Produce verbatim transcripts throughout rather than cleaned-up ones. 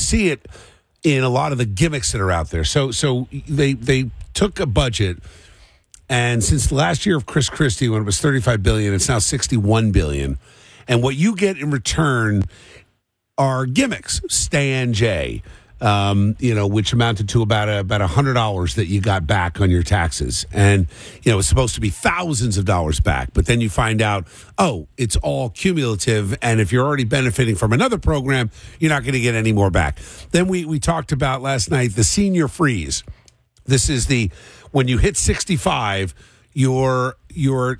see it in a lot of the gimmicks that are out there. So so they they took a budget, and since the last year of Chris Christie, when it was thirty-five billion dollars, it's now sixty-one billion dollars. And what you get in return are gimmicks. Stan J, um, you know, which amounted to about a, about one hundred dollars that you got back on your taxes. And, you know, it's supposed to be thousands of dollars back. But then you find out, oh, it's all cumulative. And if you're already benefiting from another program, you're not going to get any more back. Then we, we talked about last night the senior freeze. This is the, when you hit sixty-five, your your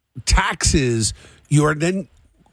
taxes, you are then,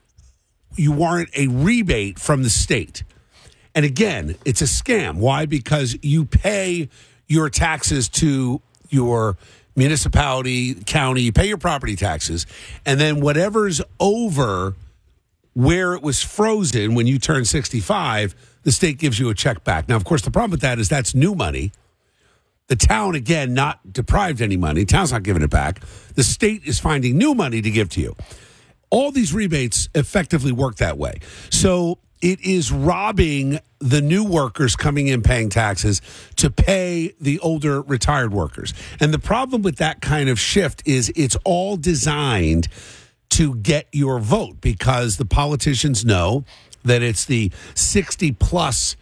you warrant a rebate from the state. And again, it's a scam. Why? Because you pay your taxes to your municipality, county, you pay your property taxes, and then whatever's over where it was frozen when you turn sixty-five, the state gives you a check back. Now, of course, the problem with that is that's new money. The town, again, not deprived any money. The town's not giving it back. The state is finding new money to give to you. All these rebates effectively work that way. So it is robbing the new workers coming in paying taxes to pay the older retired workers. And the problem with that kind of shift is it's all designed to get your vote, because the politicians know that it's the sixty plus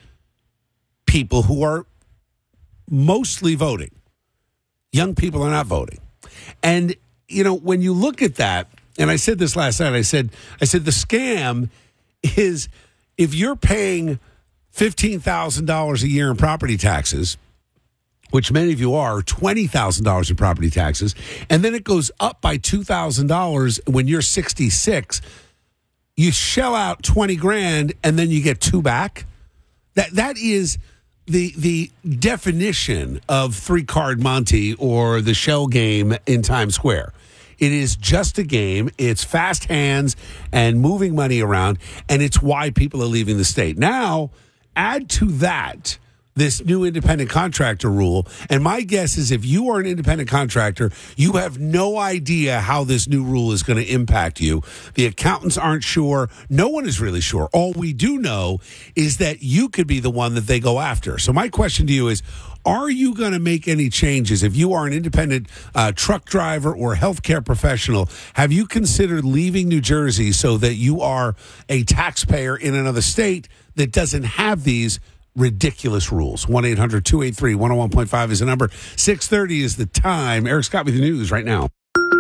people who are mostly voting. Young people are not voting. And, you know, when you look at that, and I said this last night, I said, I said the scam is if you're paying fifteen thousand dollars a year in property taxes, which many of you are, twenty thousand dollars in property taxes, and then it goes up by two thousand dollars when you're sixty-six, you shell out twenty grand and then you get two back. That That is the the definition of three-card Monte or the shell game in Times Square. It is just a game. It's fast hands and moving money around, and it's why people are leaving the state. Now, add to that this new independent contractor rule, and my guess is if you are an independent contractor, you have no idea how this new rule is going to impact you. The accountants aren't sure. No one is really sure. All we do know is that you could be the one that they go after. So my question to you is, are you going to make any changes? If you are an independent uh, truck driver or healthcare professional, have you considered leaving New Jersey so that you are a taxpayer in another state that doesn't have these ridiculous rules? one eight hundred two eight three one oh one point five is the number. six thirty is the time. Eric Scott with the news right now.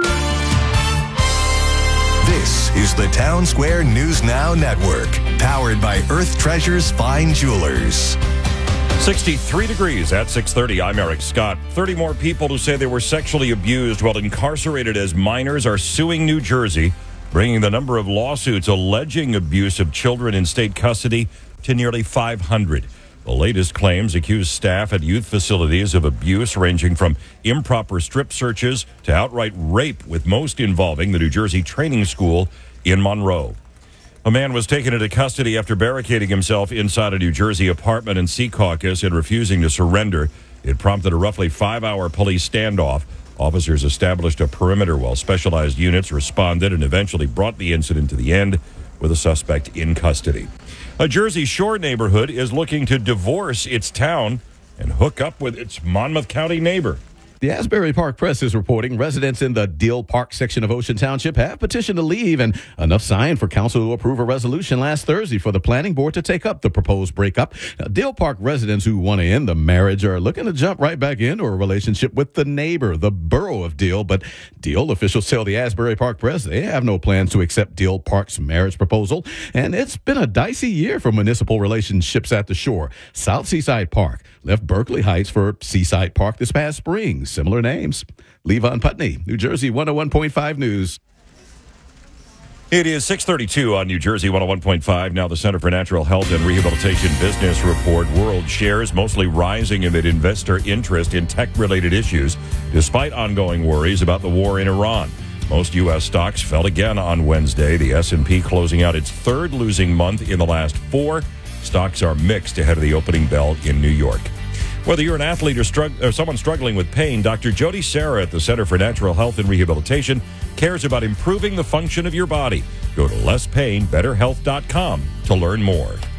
This is the Town Square News Now Network, powered by Earth Treasures Fine Jewelers. sixty-three degrees at six thirty. I'm Eric Scott. thirty more people who say they were sexually abused while incarcerated as minors are suing New Jersey, bringing the number of lawsuits alleging abuse of children in state custody to nearly five hundred. The latest claims accuse staff at youth facilities of abuse ranging from improper strip searches to outright rape, with most involving the New Jersey Training School in Monroe. A man was taken into custody after barricading himself inside a New Jersey apartment in Secaucus and refusing to surrender. It prompted a roughly five-hour police standoff. Officers established a perimeter while specialized units responded and eventually brought the incident to the end with a suspect in custody. A Jersey Shore neighborhood is looking to divorce its town and hook up with its Monmouth County neighbor. The Asbury Park Press is reporting residents in the Deal Park section of Ocean Township have petitioned to leave, and enough signed for council to approve a resolution last Thursday for the planning board to take up the proposed breakup. Now, Deal Park residents who want to end the marriage are looking to jump right back into a relationship with the neighbor, the borough of Deal. But Deal officials tell the Asbury Park Press they have no plans to accept Deal Park's marriage proposal, and it's been a dicey year for municipal relationships at the shore. South Seaside Park left Berkeley Heights for Seaside Park this past spring. Similar names. Levon Putney, New Jersey one oh one point five News. It is six thirty-two on New Jersey one oh one point five. Now the Center for Natural Health and Rehabilitation Business Report. World shares mostly rising amid investor interest in tech-related issues, despite ongoing worries about the war in Iran. Most U S stocks fell again on Wednesday. The S and P closing out its third losing month in the last four. Stocks are mixed ahead of the opening bell in New York. Whether you're an athlete or, strugg- or someone struggling with pain, Doctor Jody Serra at the Center for Natural Health and Rehabilitation cares about improving the function of your body. Go to less pain better health dot com to learn more.